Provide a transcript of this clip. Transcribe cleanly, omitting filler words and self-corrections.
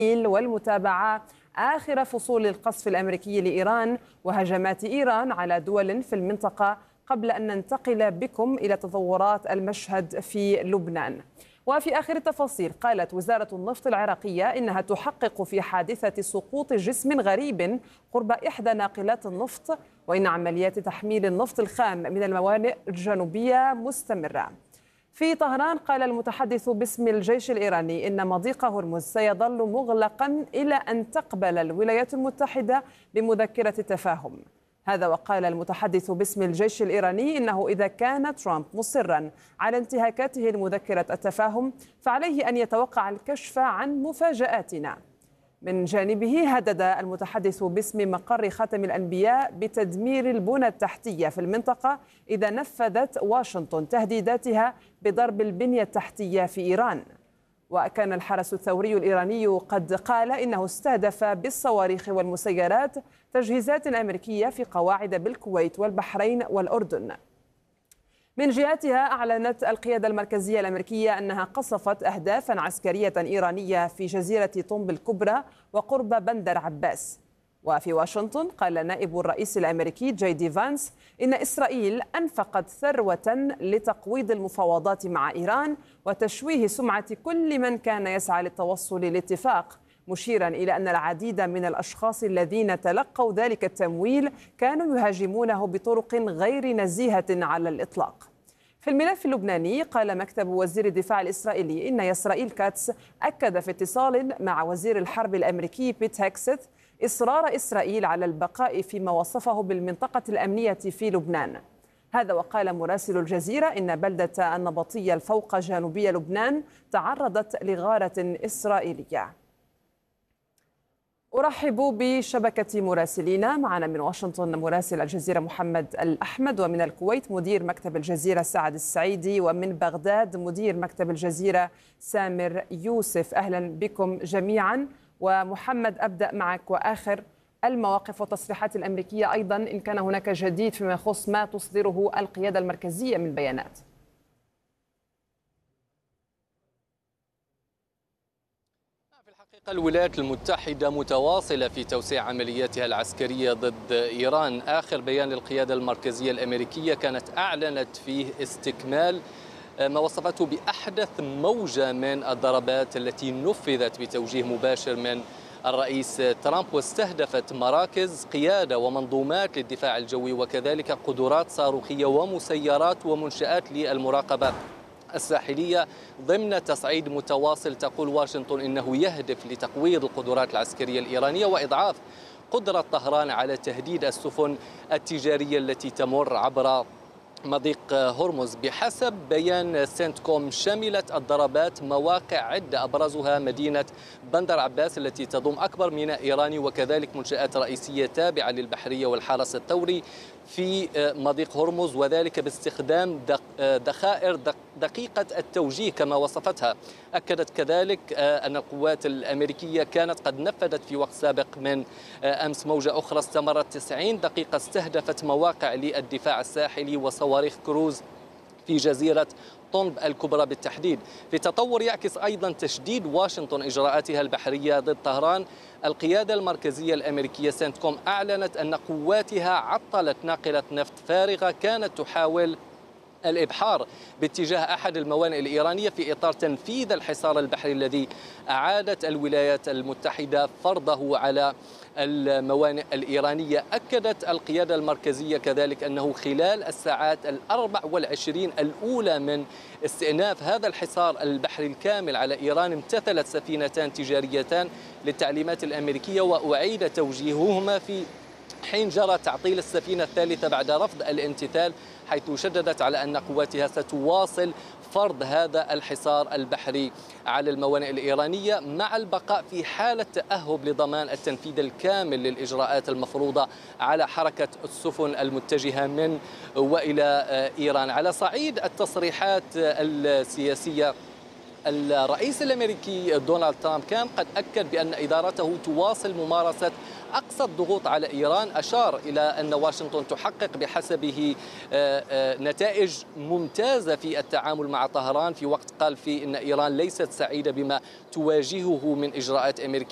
والمتابعة آخر فصول القصف الأمريكي لإيران وهجمات إيران على دول في المنطقة، قبل أن ننتقل بكم إلى تطورات المشهد في لبنان. وفي آخر التفاصيل، قالت وزارة النفط العراقية إنها تحقق في حادثة سقوط جسم غريب قرب إحدى ناقلات النفط، وإن عمليات تحميل النفط الخام من الموانئ الجنوبية مستمرة. في طهران، قال المتحدث باسم الجيش الإيراني إن مضيق هرمز سيظل مغلقا إلى أن تقبل الولايات المتحدة بمذكرة تفاهم. هذا وقال المتحدث باسم الجيش الإيراني إنه إذا كان ترامب مصرا على انتهاكاته لمذكرة التفاهم فعليه أن يتوقع الكشف عن مفاجآتنا. من جانبه، هدد المتحدث باسم مقر خاتم الأنبياء بتدمير البنى التحتية في المنطقة إذا نفذت واشنطن تهديداتها بضرب البنية التحتية في إيران. وكان الحرس الثوري الإيراني قد قال إنه استهدف بالصواريخ والمسيرات تجهيزات أمريكية في قواعد بالكويت والبحرين والأردن. من جهتها، أعلنت القيادة المركزية الأمريكية أنها قصفت أهدافا عسكرية إيرانية في جزيرة طنب الكبرى وقرب بندر عباس. وفي واشنطن، قال نائب الرئيس الأمريكي جي دي فانس إن إسرائيل أنفقت ثروة لتقويض المفاوضات مع إيران وتشويه سمعة كل من كان يسعى للتوصل لاتفاق، مشيرا إلى أن العديد من الأشخاص الذين تلقوا ذلك التمويل كانوا يهاجمونه بطرق غير نزيهة على الإطلاق. في الملف اللبناني، قال مكتب وزير الدفاع الإسرائيلي إن إسرائيل كاتس أكد في اتصال مع وزير الحرب الأمريكي بيت هيكست إصرار إسرائيل على البقاء فيما وصفه بالمنطقة الأمنية في لبنان. هذا وقال مراسل الجزيرة إن بلدة النبطية الفوق جنوبي لبنان تعرضت لغارة إسرائيلية. أرحب بشبكة مراسلينا. معنا من واشنطن مراسل الجزيرة محمد الأحمد، ومن الكويت مدير مكتب الجزيرة سعد السعيدي، ومن بغداد مدير مكتب الجزيرة سامر يوسف. أهلا بكم جميعا. ومحمد، أبدأ معك وآخر المواقف والتصريحات الأمريكية أيضا، إن كان هناك جديد فيما يخص ما تصدره القيادة المركزية من بيانات. الولايات المتحدة متواصلة في توسيع عملياتها العسكرية ضد إيران. آخر بيان للقيادة المركزية الأمريكية كانت أعلنت فيه استكمال ما وصفته بأحدث موجة من الضربات التي نفذت بتوجيه مباشر من الرئيس ترامب، واستهدفت مراكز قيادة ومنظومات للدفاع الجوي وكذلك قدرات صاروخية ومسيرات ومنشآت للمراقبة الساحلية ضمن تصعيد متواصل. تقول واشنطن إنه يهدف لتقويض القدرات العسكرية الإيرانية وإضعاف قدرة طهران على تهديد السفن التجارية التي تمر عبر مضيق هرمز. بحسب بيان سنتكوم، شملت الضربات مواقع عدة أبرزها مدينة بندر عباس التي تضم أكبر ميناء إيراني وكذلك منشآت رئيسية تابعة للبحرية والحرس الثوري في مضيق هرمز، وذلك باستخدام ذخائر دقيقة التوجيه كما وصفتها. أكدت كذلك أن القوات الأمريكية كانت قد نفذت في وقت سابق من أمس موجة أخرى استمرت 90 دقيقة استهدفت مواقع للدفاع الساحلي وصواريخ كروز في جزيرة طنب الكبرى بالتحديد. في تطور يعكس أيضا تشديد واشنطن إجراءاتها البحرية ضد طهران. القيادة المركزية الأمريكية سنتكوم أعلنت أن قواتها عطلت ناقلة نفط فارغة كانت تحاول الإبحار باتجاه أحد الموانئ الإيرانية في إطار تنفيذ الحصار البحري الذي أعادت الولايات المتحدة فرضه على الموانئ الإيرانية. أكدت القيادة المركزية كذلك أنه خلال الساعات 24 الأولى من استئناف هذا الحصار البحري الكامل على إيران امتثلت سفينتان تجاريتان للتعليمات الأمريكية وأعيد توجيههما في حين جرى تعطيل السفينة الثالثة بعد رفض الامتثال، حيث شددت على أن قواتها ستواصل فرض هذا الحصار البحري على الموانئ الإيرانية مع البقاء في حالة تأهب لضمان التنفيذ الكامل للإجراءات المفروضة على حركة السفن المتجهة من وإلى إيران. على صعيد التصريحات السياسية، الرئيس الأمريكي دونالد ترامب كان قد أكد بأن إدارته تواصل ممارسة أقصى الضغوط على إيران. أشار إلى أن واشنطن تحقق بحسبه نتائج ممتازة في التعامل مع طهران، في وقت قال فيه أن إيران ليست سعيدة بما تواجهه من إجراءات أمريكية